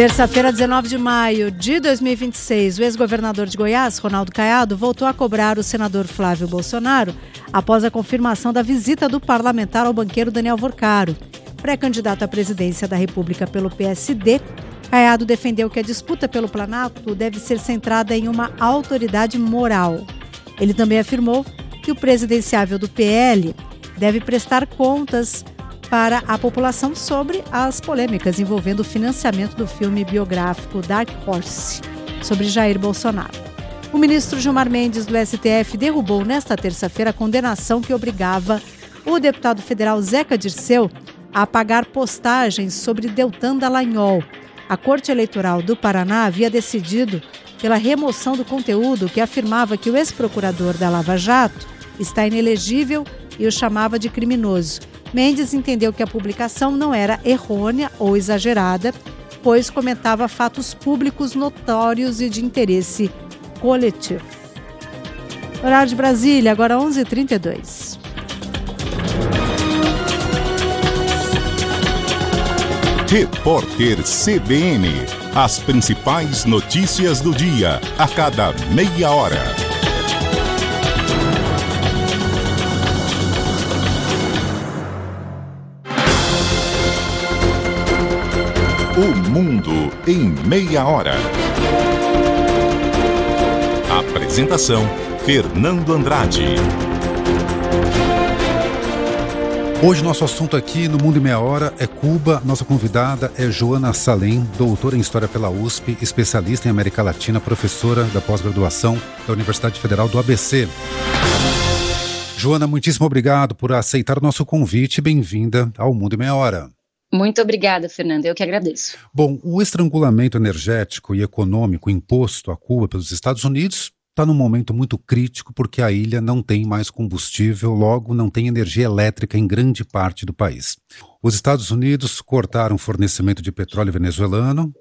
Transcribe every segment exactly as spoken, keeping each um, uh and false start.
Terça-feira, dezenove de maio de dois mil e vinte e seis, o ex-governador de Goiás, Ronaldo Caiado, voltou a cobrar o senador Flávio Bolsonaro após a confirmação da visita do parlamentar ao banqueiro Daniel Vorcaro. Pré-candidato à presidência da República pelo P S D, Caiado defendeu que a disputa pelo Planalto deve ser centrada em uma autoridade moral. Ele também afirmou que o presidenciável do P L deve prestar contas para a população sobre as polêmicas envolvendo o financiamento do filme biográfico Dark Horse, sobre Jair Bolsonaro. O ministro Gilmar Mendes, do S T F, derrubou nesta terça-feira a condenação que obrigava o deputado federal Zeca Dirceu a apagar postagens sobre Deltan Dallagnol. A Corte Eleitoral do Paraná havia decidido pela remoção do conteúdo que afirmava que o ex-procurador da Lava Jato está inelegível e o chamava de criminoso. Mendes entendeu que a publicação não era errônea ou exagerada, pois comentava fatos públicos notórios e de interesse coletivo. Horário de Brasília, agora onze e trinta e dois. Repórter C B N. As principais notícias do dia, a cada meia hora. O Mundo em Meia Hora. Apresentação: Fernando Andrade. Hoje nosso assunto aqui no Mundo em Meia Hora é Cuba. Nossa convidada é Joana Salem, doutora em História pela U S P, especialista em América Latina, professora da pós-graduação da Universidade Federal do A B C. Joana, muitíssimo obrigado por aceitar o nosso convite e bem-vinda ao Mundo em Meia Hora. Muito obrigada, Fernanda. Eu que agradeço. Bom, o estrangulamento energético e econômico imposto a Cuba pelos Estados Unidos está num momento muito crítico porque a ilha não tem mais combustível, logo não tem energia elétrica em grande parte do país. Os Estados Unidos cortaram o fornecimento de petróleo venezuelano,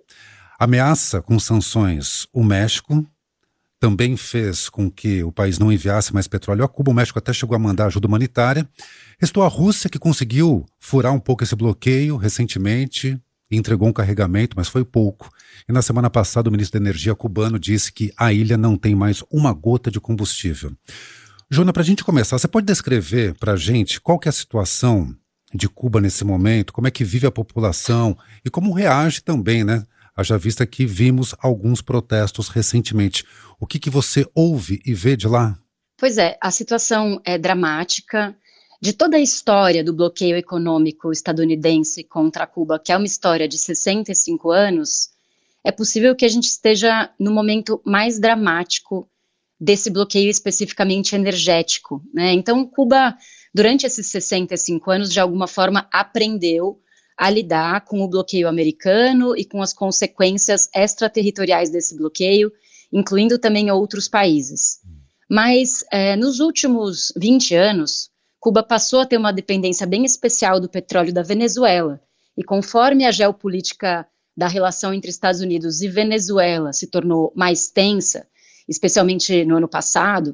ameaça com sanções o México, também fez com que o país não enviasse mais petróleo a Cuba. O México até chegou a mandar ajuda humanitária. Restou a Rússia, que conseguiu furar um pouco esse bloqueio recentemente, entregou um carregamento, mas foi pouco. E na semana passada o ministro da Energia cubano disse que a ilha não tem mais uma gota de combustível. Joana, para a gente começar, você pode descrever para a gente qual que é a situação de Cuba nesse momento, como é que vive a população e como reage também, né? Haja vista que vimos alguns protestos recentemente. O que, que você ouve e vê de lá? Pois é, a situação é dramática. De toda a história do bloqueio econômico estadunidense contra Cuba, que é uma história de sessenta e cinco anos, é possível que a gente esteja no momento mais dramático desse bloqueio especificamente energético, né? Então, Cuba, durante esses sessenta e cinco anos, de alguma forma, aprendeu a lidar com o bloqueio americano e com as consequências extraterritoriais desse bloqueio, incluindo também outros países. Mas, é, nos últimos vinte anos, Cuba passou a ter uma dependência bem especial do petróleo da Venezuela, e conforme a geopolítica da relação entre Estados Unidos e Venezuela se tornou mais tensa, especialmente no ano passado,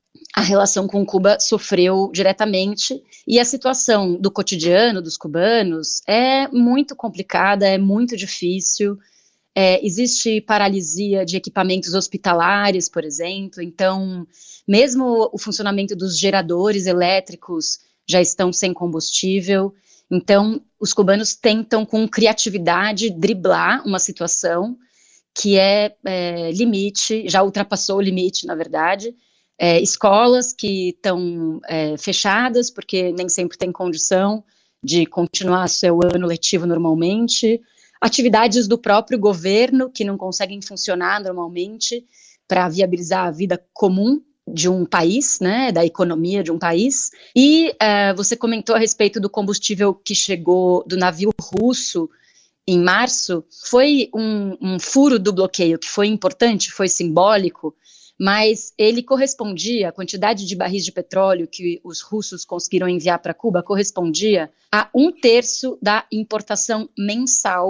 a relação com Cuba sofreu diretamente, e a situação do cotidiano dos cubanos é muito complicada, é muito difícil. É, existe paralisia de equipamentos hospitalares, por exemplo, então mesmo o funcionamento dos geradores elétricos já estão sem combustível. Então os cubanos tentam com criatividade driblar uma situação que é, é limite, já ultrapassou o limite, na verdade. É, escolas que estão é, fechadas porque nem sempre tem condição de continuar seu ano letivo normalmente, atividades do próprio governo que não conseguem funcionar normalmente para viabilizar a vida comum de um país, né, da economia de um país. E uh, você comentou a respeito do combustível que chegou do navio russo em março. Foi um, um furo do bloqueio que foi importante, foi simbólico, mas ele correspondia, a quantidade de barris de petróleo que os russos conseguiram enviar para Cuba correspondia a um terço da importação mensal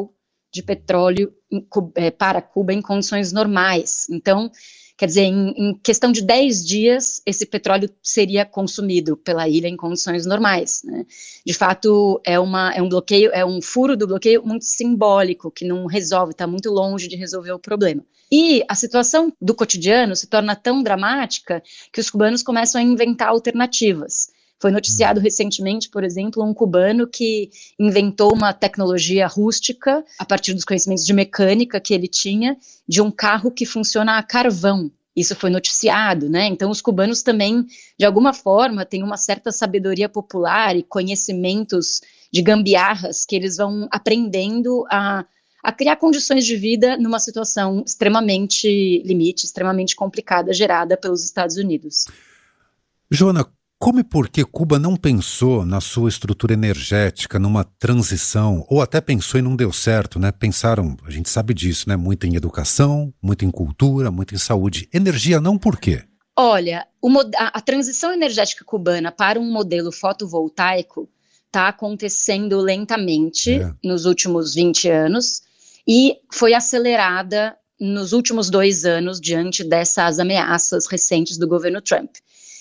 de petróleo em, é, para Cuba em condições normais. Então, quer dizer, em, em questão de dez dias, esse petróleo seria consumido pela ilha em condições normais, né? De fato, é, uma, é um bloqueio, é um furo do bloqueio muito simbólico, que não resolve, está muito longe de resolver o problema. E a situação do cotidiano se torna tão dramática que os cubanos começam a inventar alternativas. Foi noticiado recentemente, por exemplo, um cubano que inventou uma tecnologia rústica, a partir dos conhecimentos de mecânica que ele tinha, de um carro que funciona a carvão. Isso foi noticiado, né? Então os cubanos também, de alguma forma, têm uma certa sabedoria popular e conhecimentos de gambiarras que eles vão aprendendo a, a criar condições de vida numa situação extremamente limite, extremamente complicada, gerada pelos Estados Unidos. Joana, como e por que Cuba não pensou na sua estrutura energética, numa transição, ou até pensou e não deu certo, né? Pensaram, a gente sabe disso, né? Muito em educação, muito em cultura, muito em saúde. Energia não, por quê? Olha, o, a, a transição energética cubana para um modelo fotovoltaico está acontecendo lentamente é. nos últimos vinte anos e foi acelerada nos últimos dois anos diante dessas ameaças recentes do governo Trump.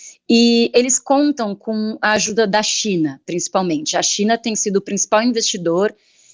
E eles contam com a ajuda da China, principalmente. A China tem sido o principal investidor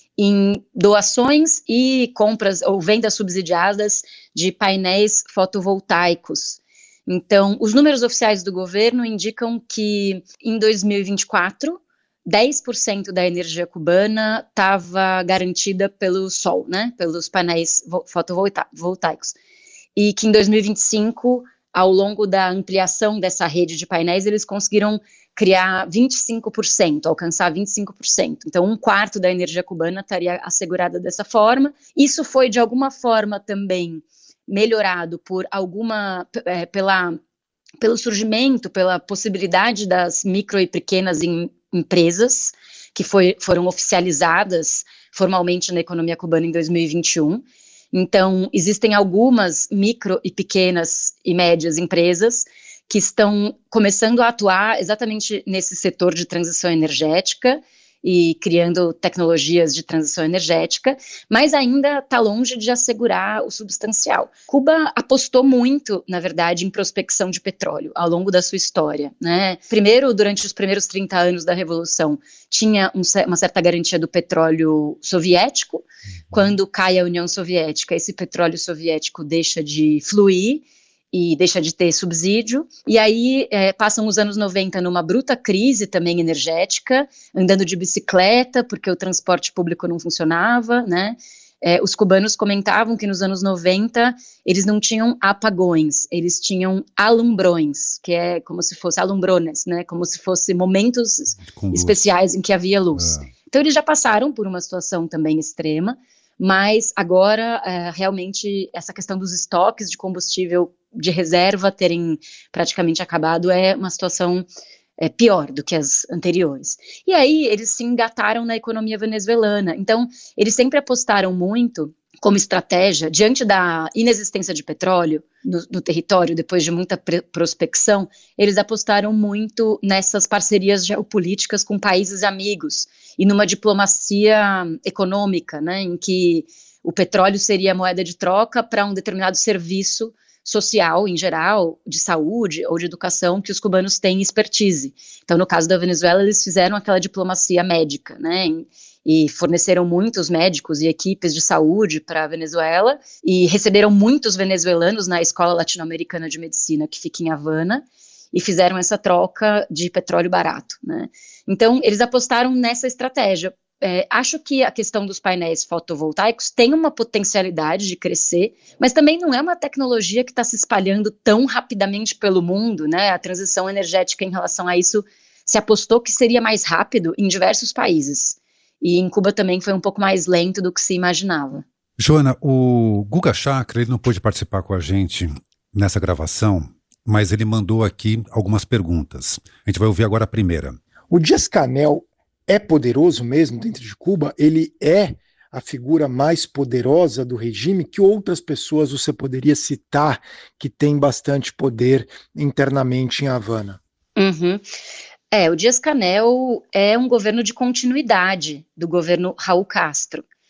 em doações e compras ou vendas subsidiadas de painéis fotovoltaicos. Então, os números oficiais do governo indicam que em dois mil e vinte e quatro, dez por cento da energia cubana estava garantida pelo sol, né, pelos painéis fotovoltaicos. E que em dois mil e vinte e cinco, ao longo da ampliação dessa rede de painéis, eles conseguiram criar vinte e cinco por cento, alcançar vinte e cinco por cento. Então, um quarto da energia cubana estaria assegurada dessa forma. Isso foi, de alguma forma, também melhorado por alguma, é, pela, pelo surgimento, pela possibilidade das micro e pequenas em, empresas, que foi, foram oficializadas formalmente na economia cubana em dois mil e vinte e um. Então, existem algumas micro e pequenas e médias empresas que estão começando a atuar exatamente nesse setor de transição energética e criando tecnologias de transição energética, mas ainda está longe de assegurar o substancial. Cuba apostou muito, na verdade, em prospecção de petróleo ao longo da sua história, né? Primeiro, durante os primeiros trinta anos da Revolução, tinha um, uma certa garantia do petróleo soviético. Quando cai a União Soviética, esse petróleo soviético deixa de fluir e deixa de ter subsídio, e aí é, passam os anos noventa numa bruta crise também energética, andando de bicicleta, porque o transporte público não funcionava, né? É, os cubanos comentavam que nos anos noventa eles não tinham apagões, eles tinham alumbrões, que é como se fosse alumbrones, né? Como se fosse momentos especiais em que havia luz. É. Então eles já passaram por uma situação também extrema, mas agora é, realmente essa questão dos estoques de combustível de reserva terem praticamente acabado é uma situação é, pior do que as anteriores. E aí eles se engataram na economia venezuelana, então eles sempre apostaram muito como estratégia, diante da inexistência de petróleo no, no território, depois de muita prospecção, eles apostaram muito nessas parcerias geopolíticas com países amigos e numa diplomacia econômica, né, em que o petróleo seria a moeda de troca para um determinado serviço social, em geral, de saúde ou de educação, que os cubanos têm expertise. Então, no caso da Venezuela, eles fizeram aquela diplomacia médica, né, e forneceram muitos médicos e equipes de saúde para a Venezuela, e receberam muitos venezuelanos na Escola Latino-Americana de Medicina, que fica em Havana, e fizeram essa troca de petróleo barato, né. Então, eles apostaram nessa estratégia. É, acho que a questão dos painéis fotovoltaicos tem uma potencialidade de crescer, mas também não é uma tecnologia que está se espalhando tão rapidamente pelo mundo, né? A transição energética em relação a isso se apostou que seria mais rápido em diversos países, e em Cuba também foi um pouco mais lento do que se imaginava. Joana, o Guga Chakra, ele não pôde participar com a gente nessa gravação, mas ele mandou aqui algumas perguntas. A gente vai ouvir agora a primeira. O Díaz-Canel é poderoso mesmo dentro de Cuba? Ele é a figura mais poderosa do regime? Que outras pessoas você poderia citar que tem bastante poder internamente em Havana? Uhum. É, o Díaz-Canel é um governo de continuidade do governo Raul Castro.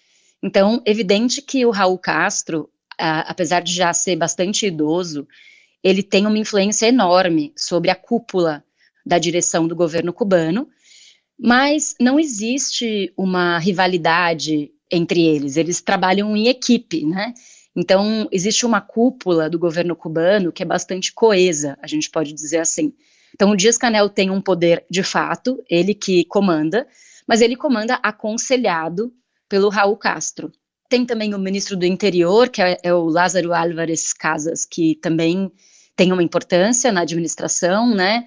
Então, evidente que o Raul Castro, a, apesar de já ser bastante idoso, ele tem uma influência enorme sobre a cúpula da direção do governo cubano, mas não existe uma rivalidade entre eles, eles trabalham em equipe, né? Então, existe uma cúpula do governo cubano que é bastante coesa, a gente pode dizer assim. Então, o Díaz-Canel tem um poder de fato, ele que comanda, mas ele comanda aconselhado pelo Raul Castro. Tem também o ministro do Interior, que é, é o Lázaro Álvarez Casas, que também tem uma importância na administração, né?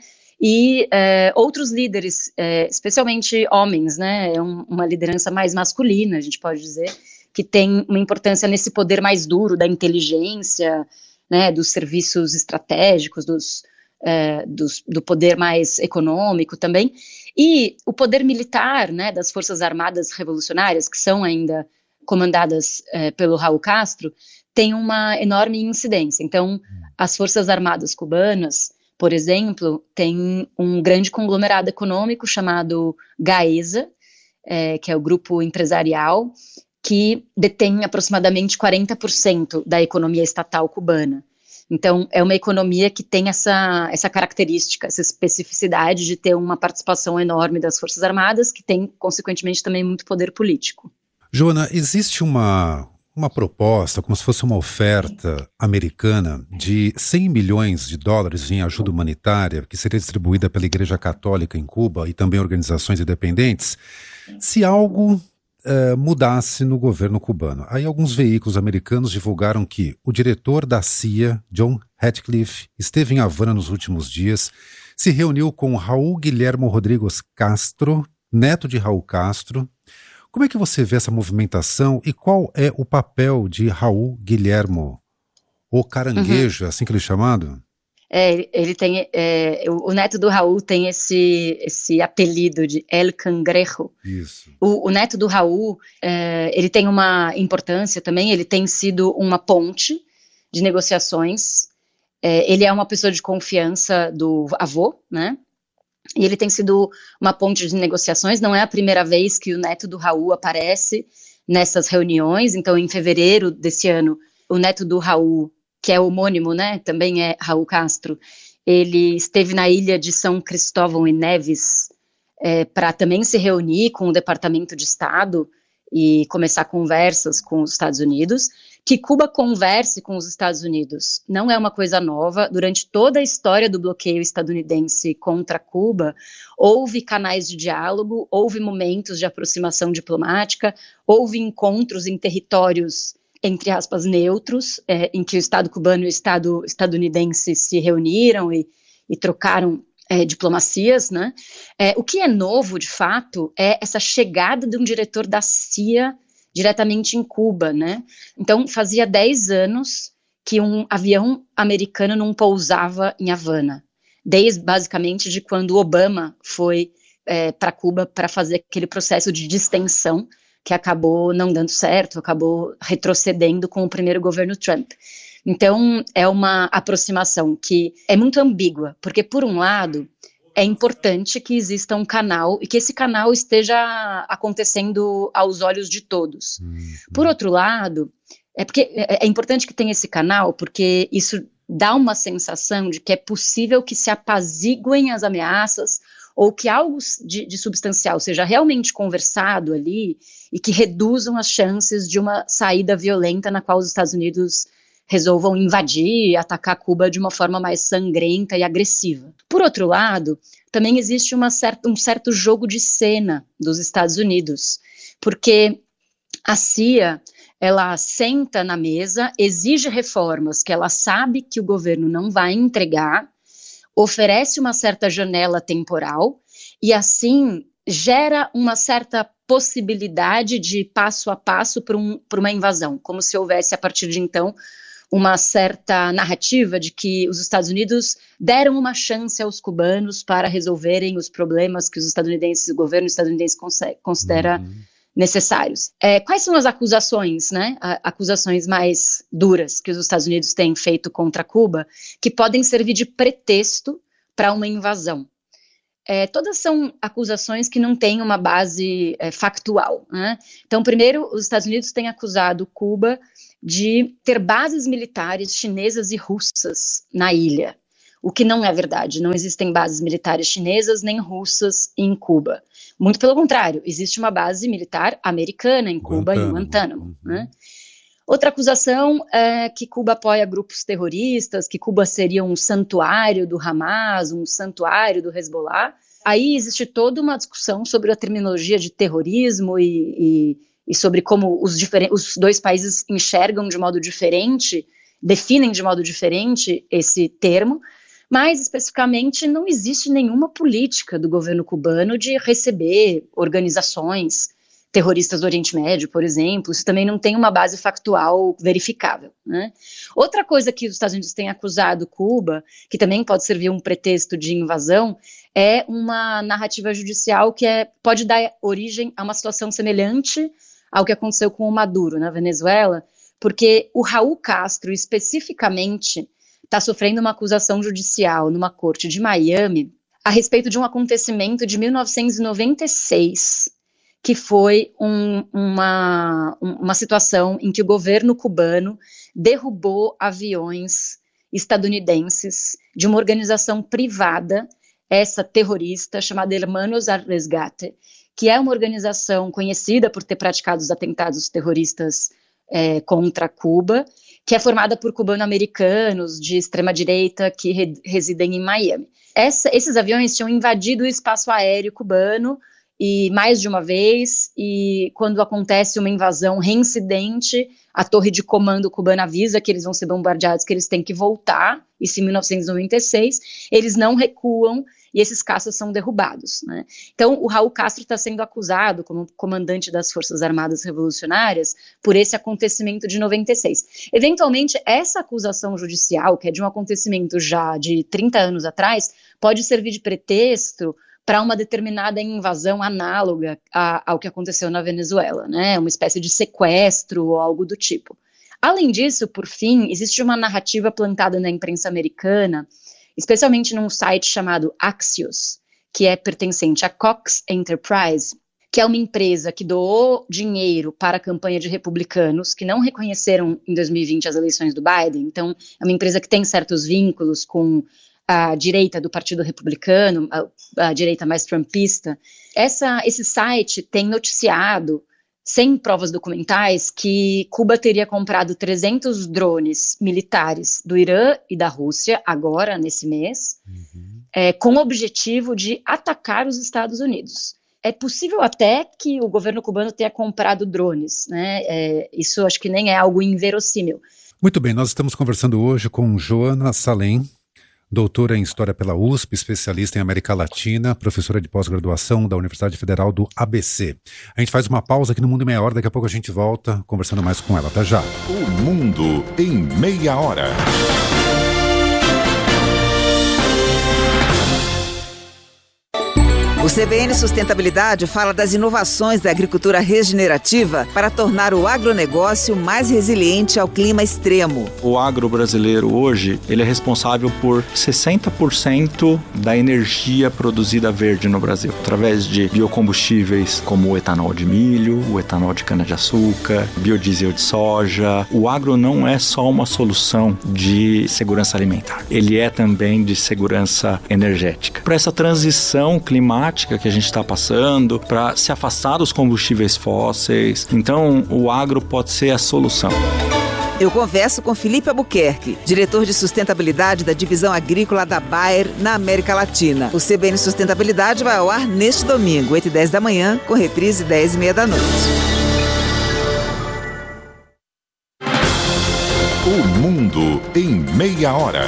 E é, outros líderes, é, especialmente homens, né? É um, uma liderança mais masculina, a gente pode dizer, que tem uma importância nesse poder mais duro da inteligência, né? Dos serviços estratégicos, dos, é, dos, do poder mais econômico também. E o poder militar, né? Das Forças Armadas Revolucionárias, que são ainda comandadas é, pelo Raul Castro, tem uma enorme incidência. Então, as Forças Armadas cubanas, por exemplo, tem um grande conglomerado econômico chamado GAESA, é, que é o grupo empresarial, que detém aproximadamente quarenta por cento da economia estatal cubana. Então, é uma economia que tem essa, essa característica, essa especificidade de ter uma participação enorme das Forças Armadas, que tem, consequentemente, também muito poder político. Joana, existe uma... uma proposta, como se fosse uma oferta americana de cem milhões de dólares em ajuda humanitária que seria distribuída pela Igreja Católica em Cuba e também organizações independentes, se algo uh, mudasse no governo cubano. Aí alguns veículos americanos divulgaram que o diretor da C I A, John Ratcliffe, esteve em Havana nos últimos dias, se reuniu com Raul Guillermo Rodrigues Castro, neto de Raul Castro. Como é que você vê essa movimentação e qual é o papel de Raul Guillermo, o caranguejo, uhum. assim que ele é chamado? É, ele tem, é, o, o neto do Raul tem esse, esse apelido de El Cangrejo. Isso. O, o neto do Raul, é, ele tem uma importância também, ele tem sido uma ponte de negociações, é, ele é uma pessoa de confiança do avô, né? E ele tem sido uma ponte de negociações, não é a primeira vez que o neto do Raul aparece nessas reuniões. Então, em fevereiro desse ano, o neto do Raul, que é homônimo, né, também é Raul Castro, ele esteve na ilha de São Cristóvão e Neves é, para também se reunir com o Departamento de Estado e começar conversas com os Estados Unidos. Que Cuba converse com os Estados Unidos não é uma coisa nova. Durante toda a história do bloqueio estadunidense contra Cuba, houve canais de diálogo, houve momentos de aproximação diplomática, houve encontros em territórios, entre aspas, neutros, é, em que o Estado cubano e o Estado estadunidense se reuniram e, e trocaram é, diplomacias, né? É, o que é novo, de fato, é essa chegada de um diretor da C I A diretamente em Cuba, né? Então, fazia dez anos que um avião americano não pousava em Havana, desde, basicamente, de quando Obama foi é, para Cuba para fazer aquele processo de distensão que acabou não dando certo, acabou retrocedendo com o primeiro governo Trump. Então, é uma aproximação que é muito ambígua, porque, por um lado, é importante que exista um canal e que esse canal esteja acontecendo aos olhos de todos. Uhum. Por outro lado, é, porque é importante que tenha esse canal, porque isso dá uma sensação de que é possível que se apaziguem as ameaças ou que algo de, de substancial seja realmente conversado ali e que reduzam as chances de uma saída violenta na qual os Estados Unidos resolvam invadir e atacar Cuba de uma forma mais sangrenta e agressiva. Por outro lado, também existe uma certa, um certo jogo de cena dos Estados Unidos, porque a C I A, ela senta na mesa, exige reformas que ela sabe que o governo não vai entregar, oferece uma certa janela temporal e, assim, gera uma certa possibilidade de passo a passo para um, para uma invasão, como se houvesse, a partir de então, uma certa narrativa de que os Estados Unidos deram uma chance aos cubanos para resolverem os problemas que os estadunidenses, o governo estadunidense considera uhum. necessários. É, quais são as acusações, né, acusações mais duras que os Estados Unidos têm feito contra Cuba, que podem servir de pretexto para uma invasão? é, todas são acusações que não têm uma base é, factual, né? Então, primeiro, os Estados Unidos têm acusado Cuba de ter bases militares chinesas e russas na ilha, o que não é verdade. Não existem bases militares chinesas nem russas em Cuba. Muito pelo contrário, existe uma base militar americana em Cuba, Guantánamo. em Guantánamo, uhum. né? Outra acusação é que Cuba apoia grupos terroristas, que Cuba seria um santuário do Hamas, um santuário do Hezbollah. Aí existe toda uma discussão sobre a terminologia de terrorismo e, e, e sobre como os, os dois países enxergam de modo diferente, definem de modo diferente esse termo, mas especificamente não existe nenhuma política do governo cubano de receber organizações terroristas do Oriente Médio, por exemplo. Isso também não tem uma base factual verificável, né? Outra coisa que os Estados Unidos têm acusado Cuba, que também pode servir um pretexto de invasão, é uma narrativa judicial que é, pode dar origem a uma situação semelhante ao que aconteceu com o Maduro na Venezuela, porque o Raul Castro, especificamente, está sofrendo uma acusação judicial numa corte de Miami a respeito de um acontecimento de mil novecentos e noventa e seis, que foi um, uma, uma situação em que o governo cubano derrubou aviões estadunidenses de uma organização privada, essa terrorista, chamada Hermanos al Resgate, que é uma organização conhecida por ter praticado os atentados terroristas é, contra Cuba, que é formada por cubano-americanos de extrema-direita que re, residem em Miami. Essa, esses aviões tinham invadido o espaço aéreo cubano, e mais de uma vez, e quando acontece uma invasão reincidente, a torre de comando cubana avisa que eles vão ser bombardeados, que eles têm que voltar, isso em mil novecentos e noventa e seis, eles não recuam e esses caças são derrubados, né? Então o Raul Castro está sendo acusado como comandante das Forças Armadas Revolucionárias por esse acontecimento de noventa e seis. Eventualmente, essa acusação judicial, que é de um acontecimento já de trinta anos atrás, pode servir de pretexto para uma determinada invasão análoga a, ao que aconteceu na Venezuela, né? Uma espécie de sequestro ou algo do tipo. Além disso, por fim, existe uma narrativa plantada na imprensa americana, especialmente num site chamado Axios, que é pertencente à Cox Enterprise, que é uma empresa que doou dinheiro para a campanha de republicanos que não reconheceram em dois mil e vinte as eleições do Biden. Então, é uma empresa que tem certos vínculos com a direita do Partido Republicano, a, a direita mais trumpista. Essa, esse site tem noticiado, sem provas documentais, que Cuba teria comprado trezentos drones militares do Irã e da Rússia, agora, nesse mês, uhum. é, com o objetivo de atacar os Estados Unidos. É possível até que o governo cubano tenha comprado drones, né? É, isso acho que nem é algo inverossímil. Muito bem, nós estamos conversando hoje com Joana Salem, doutora em História pela U S P, especialista em América Latina, professora de pós-graduação da Universidade Federal do A B C. A gente faz uma pausa aqui no Mundo em Meia Hora, daqui a pouco a gente volta conversando mais com ela. Até já. O Mundo em Meia Hora. O C B N Sustentabilidade fala das inovações da agricultura regenerativa para tornar o agronegócio mais resiliente ao clima extremo. O agro brasileiro hoje, ele é responsável por sessenta por cento da energia produzida verde no Brasil, através de biocombustíveis como o etanol de milho, o etanol de cana-de-açúcar, biodiesel de soja. O agro não é só uma solução de segurança alimentar, ele é também de segurança energética. Para essa transição climática que a gente está passando, para se afastar dos combustíveis fósseis. Então, o agro pode ser a solução. Eu converso com Felipe Albuquerque, diretor de sustentabilidade da divisão agrícola da Bayer na América Latina. O C B N Sustentabilidade vai ao ar neste domingo, oito e dez da manhã, com reprise dez e meia da noite. O Mundo em Meia Hora.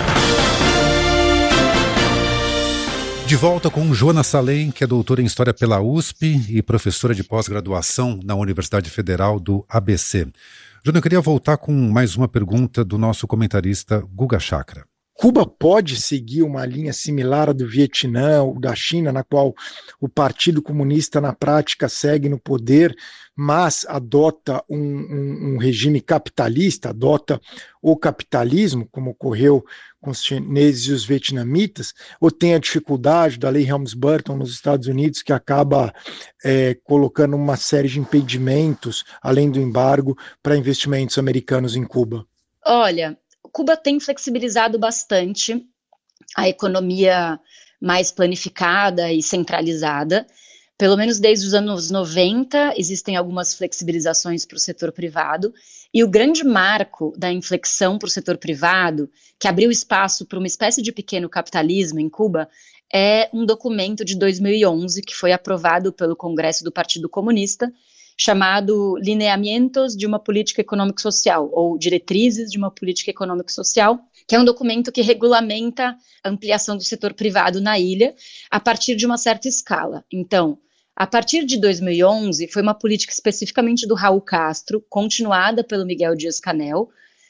De volta com Joana Salem, que é doutora em História pela U S P e professora de pós-graduação na Universidade Federal do A B C. Joana, eu queria voltar com mais uma pergunta do nosso comentarista Guga Chakra. Cuba pode seguir uma linha similar à do Vietnã ou da China, na qual o Partido Comunista, na prática, segue no poder, mas adota um, um, um regime capitalista, adota o capitalismo, como ocorreu com os chineses e os vietnamitas, ou tem a dificuldade da lei Helms-Burton nos Estados Unidos, que acaba é, colocando uma série de impedimentos, além do embargo, para investimentos americanos em Cuba? Olha, Cuba tem flexibilizado bastante a economia mais planificada e centralizada. Pelo menos desde os anos noventa, existem algumas flexibilizações para o setor privado. E o grande marco da inflexão para o setor privado, que abriu espaço para uma espécie de pequeno capitalismo em Cuba, é um documento de dois mil e onze que foi aprovado pelo Congresso do Partido Comunista, chamado Lineamientos de uma Política Econômico-Social, ou Diretrizes de uma Política Econômico-Social, que é um documento que regulamenta a ampliação do setor privado na ilha a partir de uma certa escala. Então, a partir de dois mil e onze, foi uma política especificamente do Raul Castro, continuada pelo Miguel Díaz-Canel,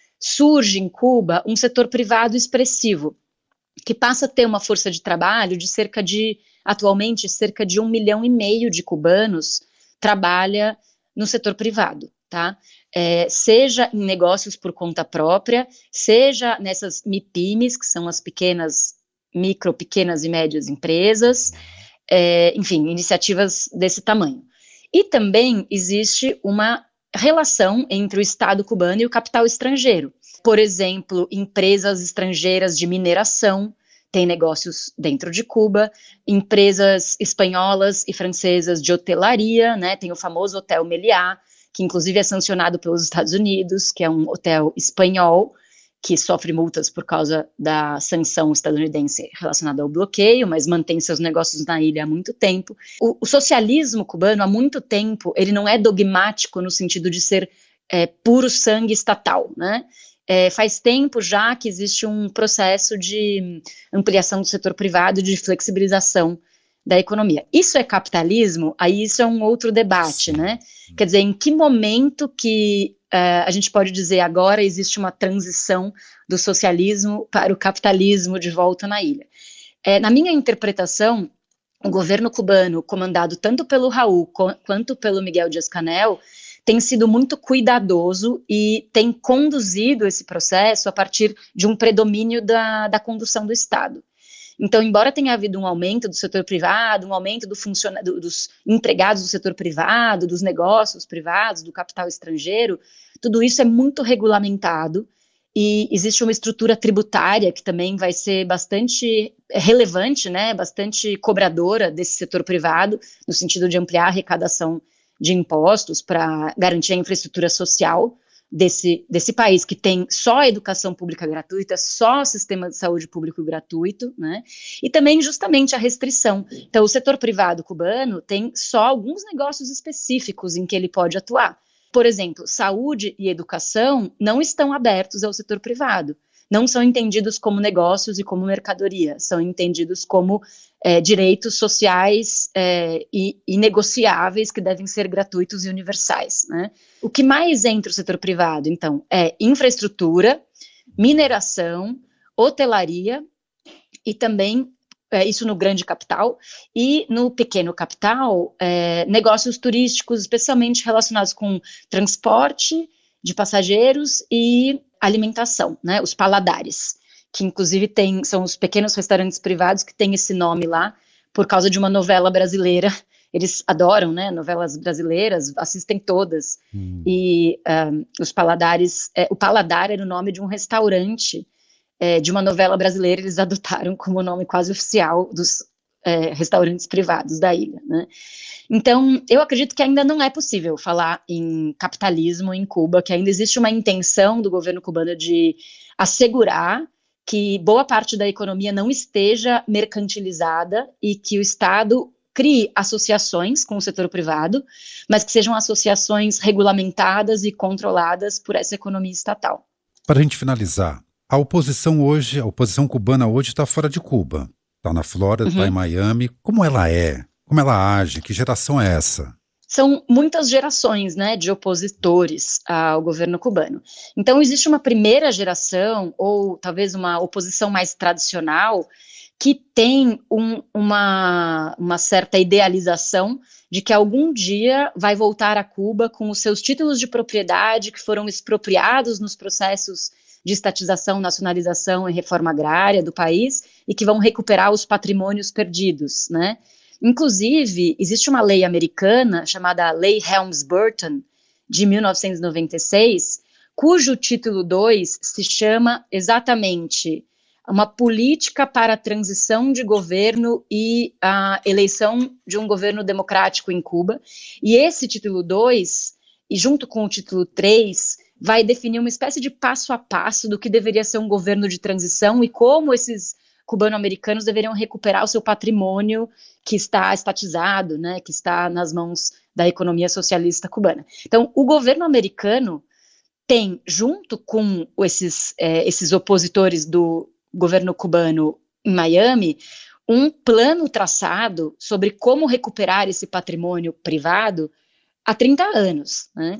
surge em Cuba um setor privado expressivo, que passa a ter uma força de trabalho de cerca de, atualmente, cerca de um milhão e meio de cubanos trabalha no setor privado, tá? É, seja em negócios por conta própria, seja nessas MIPIMES, que são as pequenas, micro, pequenas e médias empresas, é, enfim, iniciativas desse tamanho. E também existe uma relação entre o Estado cubano e o capital estrangeiro. Por exemplo, empresas estrangeiras de mineração têm negócios dentro de Cuba, empresas espanholas e francesas de hotelaria, né, tem o famoso Hotel Meliá, que inclusive é sancionado pelos Estados Unidos, que é um hotel espanhol, que sofre multas por causa da sanção estadunidense relacionada ao bloqueio, mas mantém seus negócios na ilha há muito tempo. O, o socialismo cubano, há muito tempo, ele não é dogmático no sentido de ser é, puro sangue estatal, né? É, faz tempo já que existe um processo de ampliação do setor privado, de flexibilização da economia. Isso é capitalismo? Aí isso é um outro debate, né? Quer dizer, em que momento que uh, a gente pode dizer agora existe uma transição do socialismo para o capitalismo de volta na ilha? É, na minha interpretação, o governo cubano, comandado tanto pelo Raul co- quanto pelo Miguel Díaz-Canel, tem sido muito cuidadoso e tem conduzido esse processo a partir de um predomínio da, da condução do Estado. Então, embora tenha havido um aumento do setor privado, um aumento do funciona- do, dos empregados do setor privado, dos negócios privados, do capital estrangeiro, tudo isso é muito regulamentado e existe uma estrutura tributária que também vai ser bastante relevante, né, bastante cobradora desse setor privado, no sentido de ampliar a arrecadação de impostos para garantir a infraestrutura social desse, desse país, que tem só a educação pública gratuita, só o sistema de saúde público gratuito, né? E também justamente a restrição. Então, o setor privado cubano tem só alguns negócios específicos em que ele pode atuar. Por exemplo, saúde e educação não estão abertos ao setor privado. Não são entendidos como negócios e como mercadoria, são entendidos como é, direitos sociais é, e inegociáveis que devem ser gratuitos e universais, né? O que mais entra no setor privado, então, é infraestrutura, mineração, hotelaria e também, é, isso no grande capital, e no pequeno capital, é, negócios turísticos, especialmente relacionados com transporte de passageiros e alimentação, né, os paladares, que inclusive tem, são os pequenos restaurantes privados que têm esse nome lá, por causa de uma novela brasileira. Eles adoram, né, novelas brasileiras, assistem todas, hum. e um, os paladares, é, o paladar era o nome de um restaurante é, de uma novela brasileira, eles adotaram como nome quase oficial dos é, restaurantes privados da ilha, né. Então, eu acredito que ainda não é possível falar em capitalismo em Cuba, que ainda existe uma intenção do governo cubano de assegurar que boa parte da economia não esteja mercantilizada e que o Estado crie associações com o setor privado, mas que sejam associações regulamentadas e controladas por essa economia estatal. Para a gente finalizar, a oposição hoje, a oposição cubana hoje está fora de Cuba. Está na Flórida, está uhum. em Miami. Como ela é? Como ela age? Que geração é essa? são muitas gerações, né, de opositores ao governo cubano. Então, existe uma primeira geração, ou talvez uma oposição mais tradicional, que tem um, uma, uma certa idealização de que algum dia vai voltar a Cuba com os seus títulos de propriedade que foram expropriados nos processos de estatização, nacionalização e reforma agrária do país, e que vão recuperar os patrimônios perdidos, né? Inclusive, existe uma lei americana chamada Lei Helms-Burton, de mil novecentos e noventa e seis, cujo título dois se chama exatamente uma política para a transição de governo e a eleição de um governo democrático em Cuba. E esse título dois, e junto com o título três, vai definir uma espécie de passo a passo do que deveria ser um governo de transição e como esses cubano-americanos deveriam recuperar o seu patrimônio que está estatizado, né, que está nas mãos da economia socialista cubana. Então, o governo americano tem, junto com esses, é, esses opositores do governo cubano em Miami, um plano traçado sobre como recuperar esse patrimônio privado há trinta anos, né?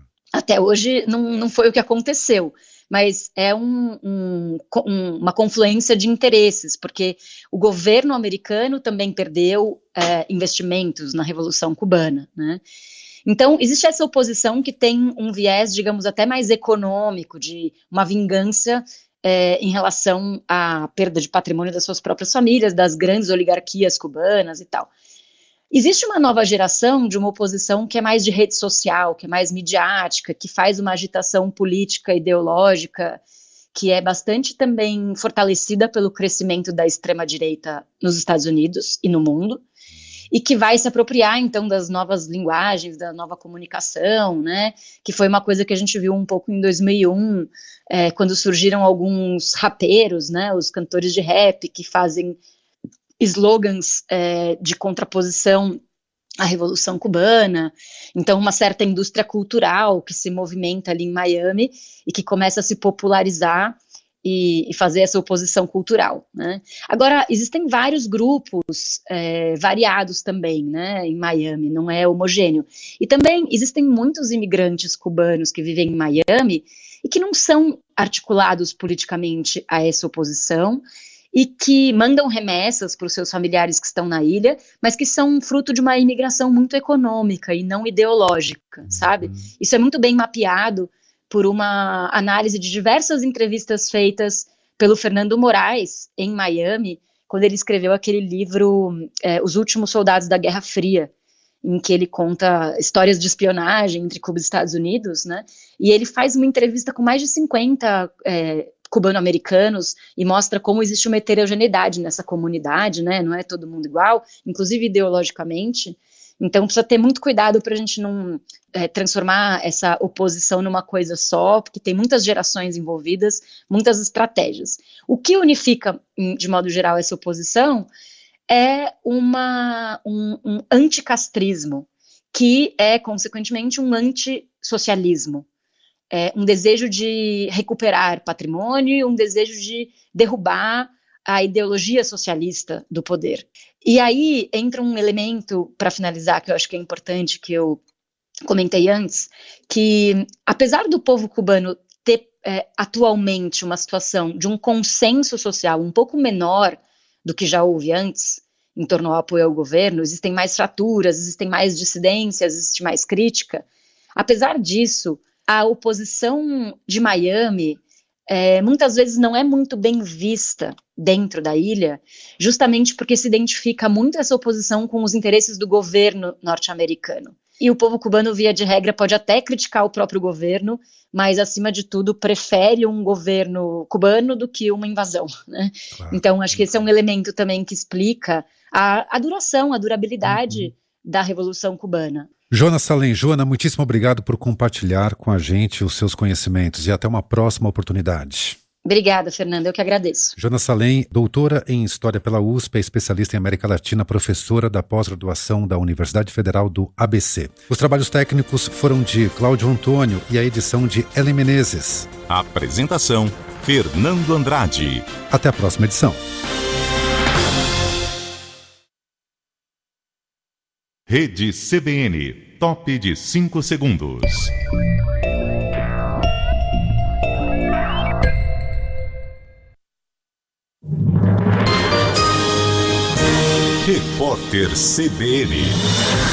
Até hoje não, não foi o que aconteceu, mas é um, um, um, uma confluência de interesses, porque o governo americano também perdeu é, investimentos na Revolução Cubana, né? Então, existe essa oposição que tem um viés, digamos, até mais econômico, de uma vingança é, em relação à perda de patrimônio das suas próprias famílias, das grandes oligarquias cubanas e tal. Existe uma nova geração de uma oposição que é mais de rede social, que é mais midiática, que faz uma agitação política, ideológica, que é bastante também fortalecida pelo crescimento da extrema-direita nos Estados Unidos e no mundo, e que vai se apropriar, então, das novas linguagens, da nova comunicação, né, que foi uma coisa que a gente viu um pouco em dois mil e um, é, quando surgiram alguns rapeiros, né, os cantores de rap, que fazem slogans é, de contraposição à Revolução Cubana. Então, uma certa indústria cultural que se movimenta ali em Miami e que começa a se popularizar e, e fazer essa oposição cultural, né? Agora, existem vários grupos é, variados também, né, em Miami, não é homogêneo. E também existem muitos imigrantes cubanos que vivem em Miami e que não são articulados politicamente a essa oposição, e que mandam remessas para os seus familiares que estão na ilha, mas que são fruto de uma imigração muito econômica e não ideológica, sabe? Isso é muito bem mapeado por uma análise de diversas entrevistas feitas pelo Fernando Moraes, em Miami, quando ele escreveu aquele livro é, Os Últimos Soldados da Guerra Fria, em que ele conta histórias de espionagem entre Cuba e Estados Unidos, né? E ele faz uma entrevista com mais de cinquenta é, cubano-americanos e mostra como existe uma heterogeneidade nessa comunidade, né? Não é todo mundo igual, inclusive ideologicamente. Então precisa ter muito cuidado para a gente não é, transformar essa oposição numa coisa só, porque tem muitas gerações envolvidas, muitas estratégias. O que unifica, de modo geral, essa oposição é uma, um, um anticastrismo, que é, consequentemente, um antissocialismo. É um desejo de recuperar patrimônio, um desejo de derrubar a ideologia socialista do poder. E aí entra um elemento, para finalizar, que eu acho que é importante, que eu comentei antes, que apesar do povo cubano ter é, atualmente uma situação de um consenso social um pouco menor do que já houve antes, em torno ao apoio ao governo, existem mais fraturas, existem mais dissidências, existe mais crítica. Apesar disso, a oposição de Miami é, muitas vezes não é muito bem vista dentro da ilha, justamente porque se identifica muito essa oposição com os interesses do governo norte-americano. E o povo cubano, via de regra, pode até criticar o próprio governo, mas, acima de tudo, prefere um governo cubano do que uma invasão, né? Claro. Então, acho que esse é um elemento também que explica a, a duração, a durabilidade uhum. da Revolução Cubana. Joana Salem, Joana, muitíssimo obrigado por compartilhar com a gente os seus conhecimentos e até uma próxima oportunidade. Obrigada, Fernanda, eu que agradeço. Joana Salem, doutora em História pela U S P, é especialista em América Latina, professora da pós-graduação da Universidade Federal do A B C. Os trabalhos técnicos foram de Cláudio Antônio e a edição de Ellen Menezes. Apresentação, Fernando Andrade. Até a próxima edição. Rede C B N, top de cinco segundos. Repórter C B N.